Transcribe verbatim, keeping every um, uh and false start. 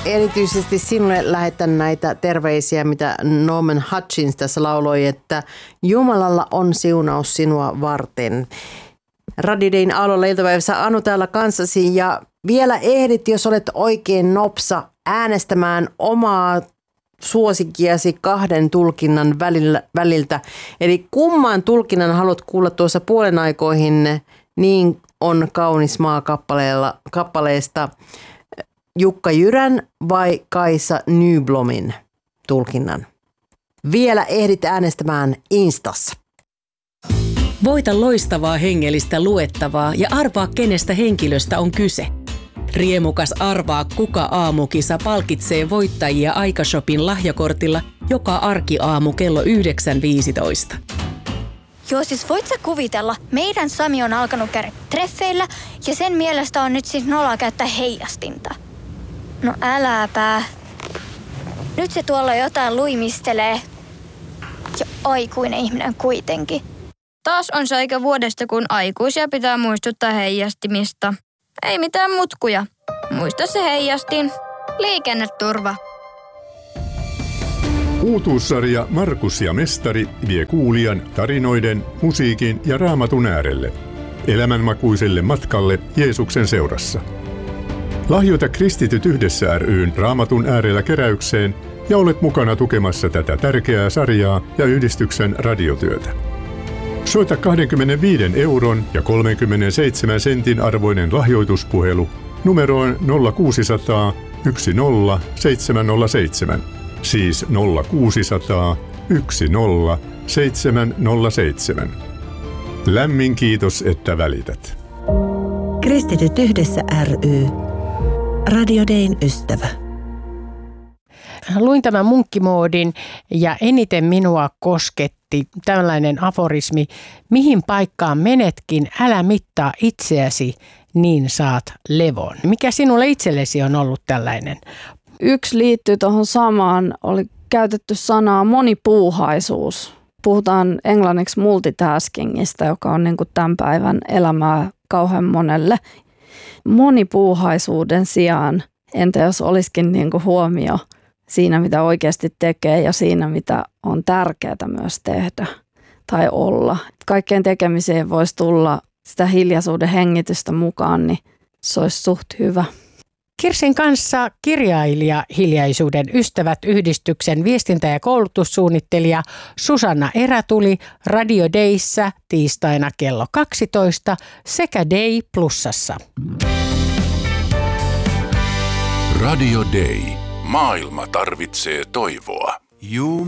erityisesti sinulle lähetän näitä terveisiä, mitä Norman Hutchins tässä lauloi, että Jumalalla on siunaus sinua varten. Radio Dayn aallolla iltapäivässä Anu täällä kanssasi ja vielä ehdit, jos olet oikein nopsa, äänestämään omaa suosikkiasi kahden tulkinnan välillä, väliltä. Eli kumman tulkinnan haluat kuulla tuossa puolen aikoihin, niin on kaunis maa kappaleesta Jukka Jyrän vai Kaisa Nyblomin tulkinnan. Vielä ehdit äänestämään Instassa. Voita loistavaa hengellistä luettavaa ja arvaa, kenestä henkilöstä on kyse. Riemukas Arvaa kuka aamukisa palkitsee voittajia Aikashopin lahjakortilla joka arkiaamu kello yhdeksän viisitoista. Joo, siis voit sä kuvitella, meidän Sami on alkanut käydä treffeillä ja sen mielestä on nyt siis nolla käyttää heijastinta. No äläpä. Nyt se tuolla jotain luimistelee. Ja aikuinen ihminen kuitenkin. Taas on se aika vuodesta, kun aikuisia pitää muistuttaa heijastimista. Ei mitään mutkuja. Muista se heijastin. Liikenneturva. Uutuussarja Markus ja Mestari vie kuulijan tarinoiden, musiikin ja raamatun äärelle. Elämänmakuiselle matkalle Jeesuksen seurassa. Lahjoita Kristityt yhdessä ry:n Raamatun äärellä keräykseen ja olet mukana tukemassa tätä tärkeää sarjaa ja yhdistyksen radiotyötä. Soita kaksikymmentäviisi euron ja kolmekymmentäseitsemän sentin arvoinen lahjoituspuhelu numeroon nolla kuusisataa yksi nolla seitsemän nolla seitsemän, siis nolla kuusisataa yksi nolla seitsemän nolla seitsemän. Lämmin kiitos, että välität. Kristityt yhdessä ry. Radio Dayn ystävä. Luin tämän munkkimoodin ja eniten minua kosketti tällainen aforismi. Mihin paikkaan menetkin, älä mittaa itseäsi, niin saat levon. Mikä sinulle itsellesi on ollut tällainen? Yksi liittyy tuohon samaan, oli käytetty sanaa monipuuhaisuus. Puhutaan englanniksi multitaskingista, joka on niin kuin tämän päivän elämää kauhean monelle. Monipuuhaisuuden sijaan, entä jos olisikin niin kuin huomio siinä, mitä oikeasti tekee ja siinä, mitä on tärkeää myös tehdä tai olla. Kaikkeen tekemiseen voisi tulla sitä hiljaisuuden hengitystä mukaan, niin se olisi suht hyvä. Kirsin kanssa kirjailija Hiljaisuuden ystävät -yhdistyksen viestintä- ja koulutussuunnittelija Susanna Erätuli Radio Dayssä tiistaina kello kaksitoista sekä Day Plusassa. Radio Day. Maailma tarvitsee toivoa. You